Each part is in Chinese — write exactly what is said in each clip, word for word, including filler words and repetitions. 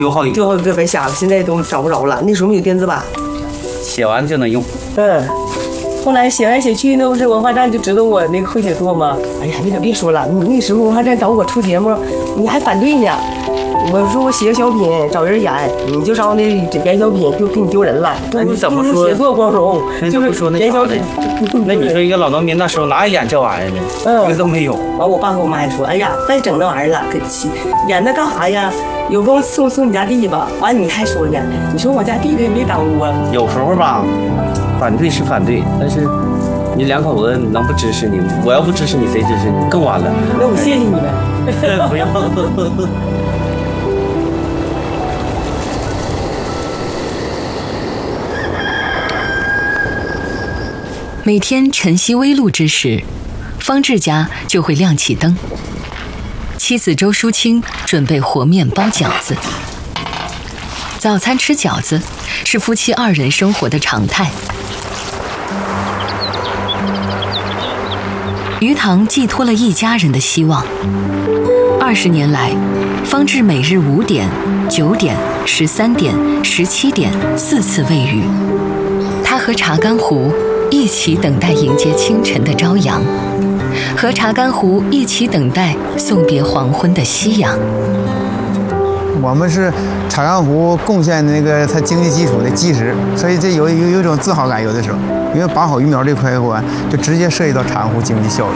丢好几丢好几个白瞎了，现在都找不着了。那时候没有电子版， 写完就能用。 嗯。后来写来写去，那不是文化站就知道我那个会写作吗？哎呀，那可别说了，你那时候文化站找我出节目，你还反对呢。我说我写个小品找人演，你就上那演小品就给你丢人了。 那你怎么说？ 写作光荣，就是说那演小品。 那你说一个老农民那时候哪演这玩意儿呢？嗯，一个都没有。 完，我爸和我妈还说，哎呀，别整那玩意儿了，可演那干啥呀？有空送送你家弟吧。完，你还说呢？你说我家弟弟也没耽误啊。 有时候吧。反对是反对，但是你两口子能不支持你？我要不支持你，谁支持你？更完了。 那我谢谢你们。 不要。 每天晨曦微露之时，方志家就会亮起灯。妻子周淑清准备和面包饺子。早餐吃饺子是夫妻二人生活的常态。鱼塘寄托了一家人的希望。二十年来，方志每日五点、九点、十三点、十七点四次喂鱼。他和茶干湖一起等待迎接清晨的朝阳，和茶干湖一起等待送别黄昏的夕阳。 我们是茶干湖贡献那个它经济基础的基石，所以这有有有一种自豪感。有的时候，因为把好鱼苗这块关，就直接涉及到茶干湖经济效益。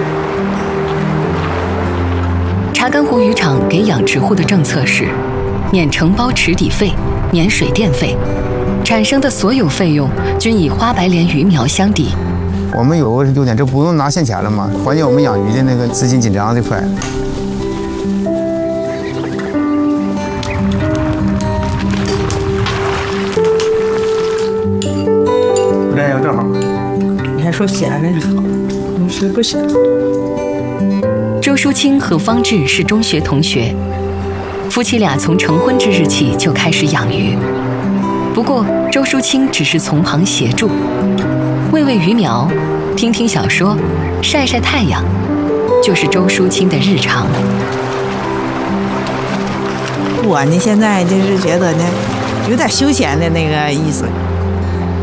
茶干湖渔场给养殖户的政策是免承包池底费、免水电费，产生的所有费用均以花白鲢鱼苗相抵。 我们有个优点，这不用拿现钱了嘛，缓解我们养鱼的那个资金紧张这块。这样正好。 你还说闲着呢？你说不行。 周淑清和方志是中学同学，夫妻俩从成婚之日起就开始养鱼。不过，周淑清只是从旁协助，喂喂鱼苗、听听小说、晒晒太阳，就是周淑清的日常。 我呢，现在就是觉得呢，有点休闲的那个意思。